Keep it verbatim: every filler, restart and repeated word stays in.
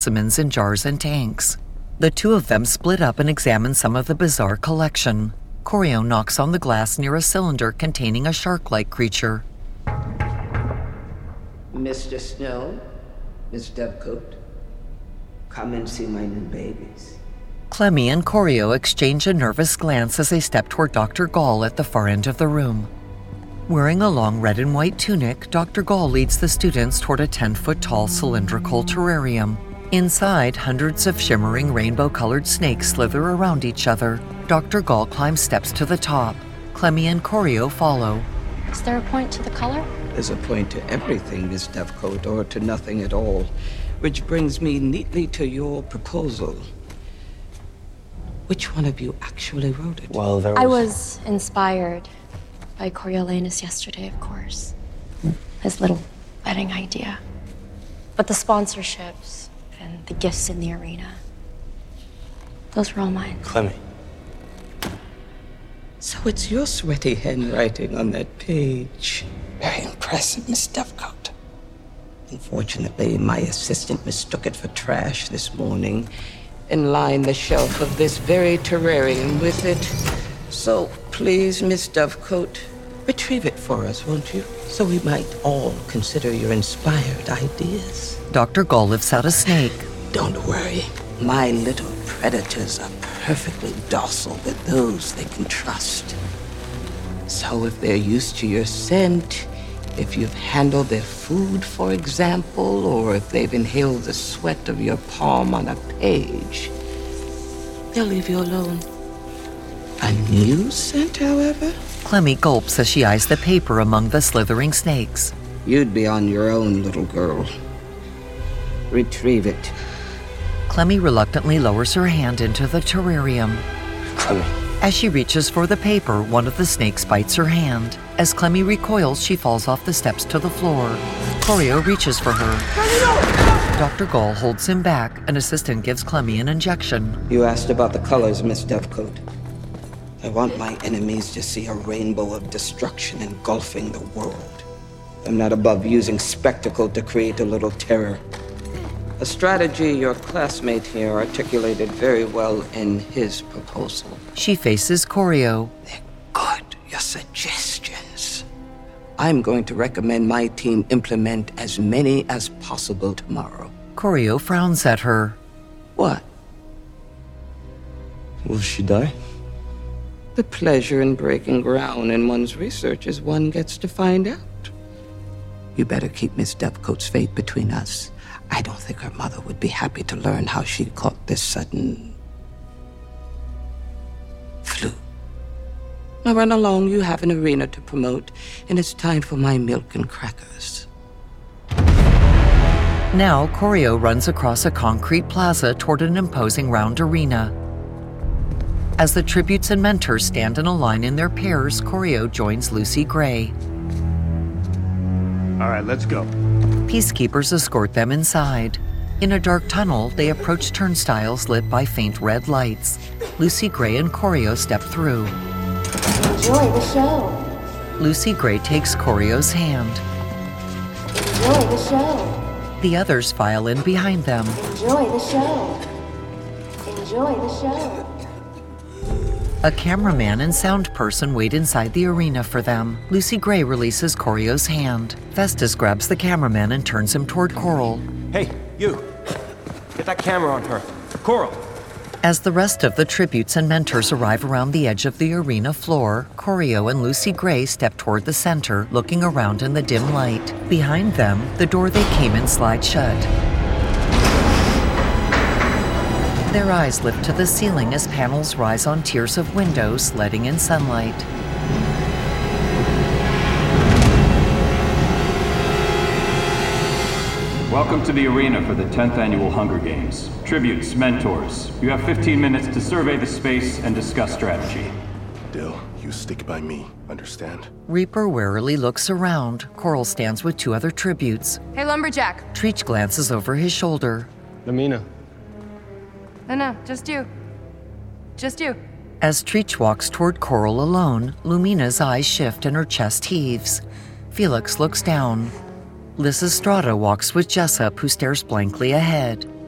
specimens in jars and tanks. The two of them split up and examine some of the bizarre collection. Choreo knocks on the glass near a cylinder containing a shark-like creature. Mister Snow, Miss Dovecote, come and see my new babies. Clemmy and Choreo exchange a nervous glance as they step toward Doctor Gall at the far end of the room. Wearing a long red and white tunic, Doctor Gall leads the students toward a ten-foot-tall cylindrical terrarium. Inside, hundreds of shimmering rainbow-colored snakes slither around each other. Doctor Gall climbs steps to the top. Clemmy and Choreo follow. Is there a point to the color? There's a point to everything, Miss Dovecote, or to nothing at all. Which brings me neatly to your proposal. Which one of you actually wrote it? Well, there was... I was inspired by Coriolanus yesterday, of course. His little wedding idea. But the sponsorships and the gifts in the arena, those were all mine. Clemmy. So it's your sweaty handwriting on that page. Very impressive, Miss Dovecote. Unfortunately, my assistant mistook it for trash this morning and lined the shelf of this very terrarium with it. So please, Miss Dovecote, retrieve it for us, won't you? So we might all consider your inspired ideas. Doctor Gall lifts out a snake. Don't worry. My little predators are perfectly docile with those they can trust. So if they're used to your scent, if you've handled their food, for example, or if they've inhaled the sweat of your palm on a page, they'll leave you alone. A new scent, however? Clemmy gulps as she eyes the paper among the slithering snakes. You'd be on your own, little girl. Retrieve it. Clemmy reluctantly lowers her hand into the terrarium. Clemmy. As she reaches for the paper, one of the snakes bites her hand. As Clemmy recoils, she falls off the steps to the floor. Choreo reaches for her. Doctor Gall holds him back. An assistant gives Clemmy an injection. You asked about the colors, Miss Dovecote. I want my enemies to see a rainbow of destruction engulfing the world. I'm not above using spectacle to create a little terror. A strategy your classmate here articulated very well in his proposal. She faces Choreo. They're good, your suggestions. I'm going to recommend my team implement as many as possible tomorrow. Choreo frowns at her. What? Will she die? The pleasure in breaking ground in one's research is one gets to find out. You better keep Miss Dovecote's fate between us. I don't think her mother would be happy to learn how she caught this sudden flu. Now run along, you have an arena to promote, and it's time for my milk and crackers. Now, Choreo runs across a concrete plaza toward an imposing round arena. As the tributes and mentors stand in a line in their pairs, Choreo joins Lucy Gray. All right, let's go. Peacekeepers escort them inside. In a dark tunnel, they approach turnstiles lit by faint red lights. Lucy Gray and Choreo step through. Enjoy the show. Lucy Gray takes Choreo's hand. Enjoy the show. The others file in behind them. Enjoy the show. Enjoy the show. A cameraman and sound person wait inside the arena for them. Lucy Gray releases Choreo's hand. Festus grabs the cameraman and turns him toward Coral. Hey, you. Get that camera on her. Coral. As the rest of the tributes and mentors arrive around the edge of the arena floor, Choreo and Lucy Gray step toward the center, looking around in the dim light. Behind them, the door they came in slides shut. Their eyes lift to the ceiling as panels rise on tiers of windows, letting in sunlight. Welcome to the arena for the tenth Annual Hunger Games. Tributes, mentors, you have fifteen minutes to survey the space and discuss strategy. Dill, you stick by me, understand? Reaper warily looks around. Coral stands with two other tributes. Hey, Lumberjack. Treach glances over his shoulder. Lumina. No, no, just you. Just you. As Treach walks toward Coral alone, Lumina's eyes shift and her chest heaves. Felix looks down. Liz Estrada walks with Jessup, who stares blankly ahead.